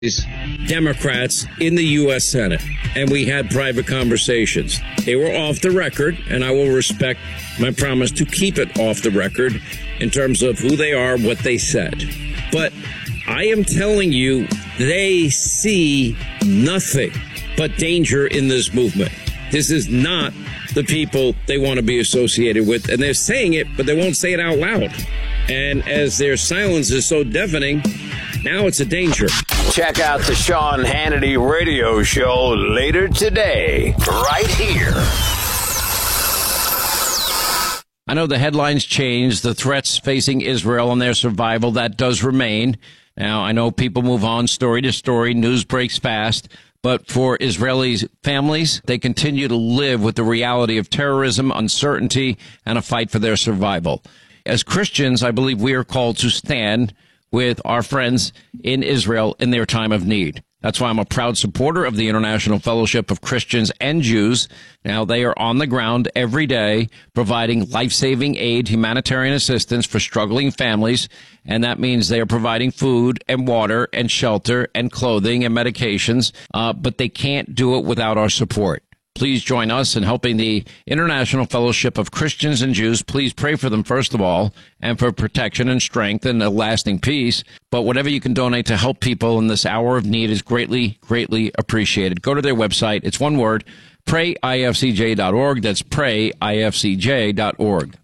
Democrats in the U.S. Senate, and we had private conversations. They were off the record, and I will respect my promise to keep it off the record in terms of who they are, what they said. But I am telling you, they see nothing but danger in this movement. This is not the people they want to be associated with, and they're saying it, but they won't say it out loud. And as their silence is so deafening, now it's a danger. Check out the Sean Hannity radio show later today, right here. I know the headlines changed, the threats facing Israel and their survival, that does remain. Now, I know people move on story to story, news breaks fast, but for Israelis' families, they continue to live with the reality of terrorism, uncertainty, and a fight for their survival. As Christians, I believe we are called to stand with our friends in Israel in their time of need. That's why I'm a proud supporter of the International Fellowship of Christians and Jews. Now, they are on the ground every day providing life-saving aid, humanitarian assistance for struggling families, and that means they are providing food and water and shelter and clothing and medications, but they can't do it without our support. Please join us in helping the International Fellowship of Christians and Jews. Please pray for them, first of all, and for protection and strength and a lasting peace. But whatever you can donate to help people in this hour of need is greatly, greatly appreciated. Go to their website. It's one word, prayifcj.org. That's prayifcj.org.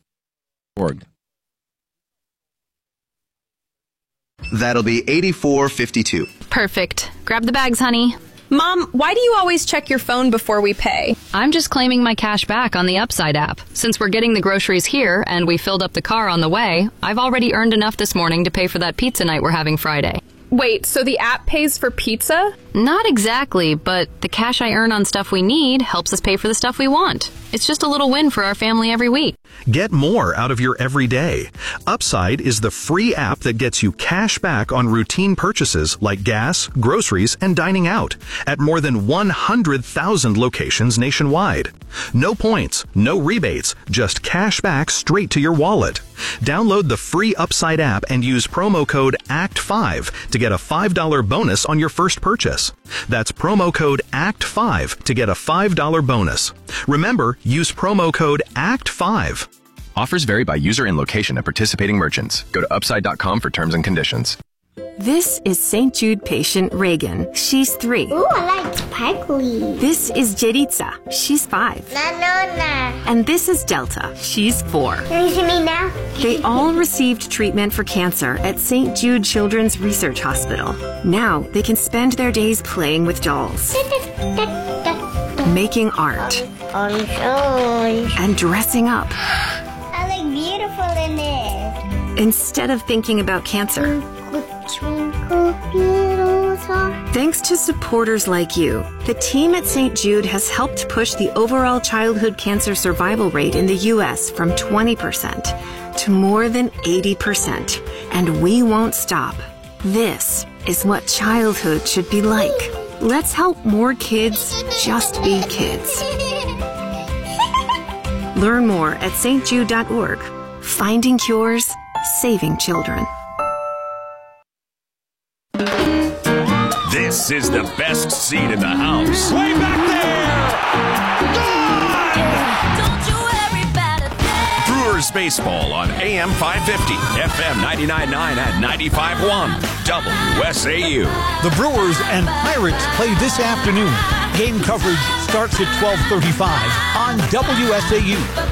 That'll be $84.52. Perfect. Grab the bags, honey. Mom, why do you always check your phone before we pay? I'm just claiming my cash back on the Upside app. Since we're getting the groceries here and we filled up the car on the way, I've already earned enough this morning to pay for that pizza night we're having Friday. Wait, so the app pays for pizza? Not exactly, but the cash I earn on stuff we need helps us pay for the stuff we want. It's just a little win for our family every week. Get more out of your everyday. Upside is the free app that gets you cash back on routine purchases like gas, groceries, and dining out at more than 100,000 locations nationwide. No points, no rebates, just cash back straight to your wallet. Download the free Upside app and use promo code ACT5 to get a $5 bonus on your first purchase. That's promo code ACT5 to get a $5 bonus. Remember, use promo code ACT5. Offers vary by user and location at participating merchants. Go to upside.com for terms and conditions. This is St. Jude patient Reagan. She's 3. Ooh, I like sparkly. This is Jeritza. She's 5. And this is Delta. She's 4. Can you see me now? They all received treatment for cancer at St. Jude Children's Research Hospital. Now they can spend their days playing with dolls, making art, and dressing up. I look beautiful in it. Instead of thinking about cancer. Thanks to supporters like you, the team at St. Jude has helped push the overall childhood cancer survival rate in the U.S. from 20% to more than 80%. And we won't stop. This is what childhood should be like. Let's help more kids just be kids. Learn more at stjude.org. Finding cures, saving children. This is the best seat in the house. Way back there! Gone! Brewers baseball on AM 550, FM 99.9 and 95.1, WSAU. The Brewers and Pirates play this afternoon. Game coverage starts at 12:35 on WSAU.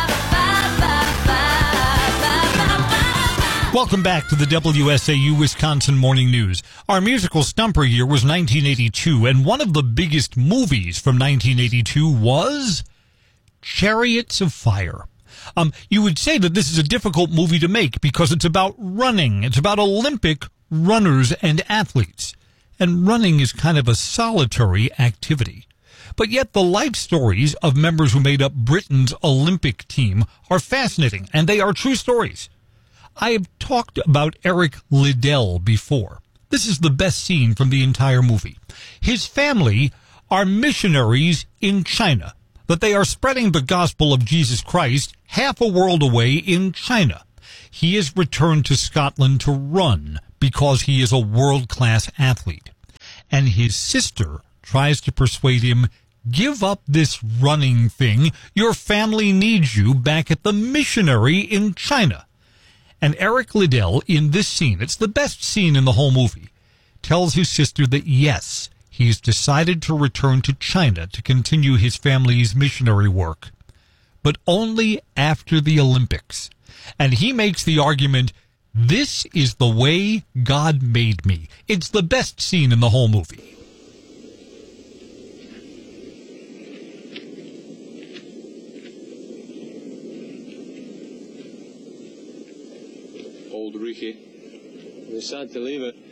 Welcome back to the WSAU Wisconsin Morning News. Our musical stumper year was 1982, and one of the biggest movies from 1982 was Chariots of Fire. You would say that this is a difficult movie to make because it's about running. It's about Olympic runners and athletes. And running is kind of a solitary activity. But yet the life stories of members who made up Britain's Olympic team are fascinating, and they are true stories. I have talked about Eric Liddell before. This is the best scene from the entire movie. His family are missionaries in China, but they are spreading the gospel of Jesus Christ half a world away in China. He is returned to Scotland to run because he is a world-class athlete. and his sister tries to persuade him, give up this running thing. Your family needs you back at the missionary in China. And Eric Liddell, in this scene, it's the best scene in the whole movie, tells his sister that yes, he's decided to return to China to continue his family's missionary work, but only after the Olympics. And he makes the argument, this is the way God made me. It's the best scene in the whole movie. Old Ricky. We're sad to leave it.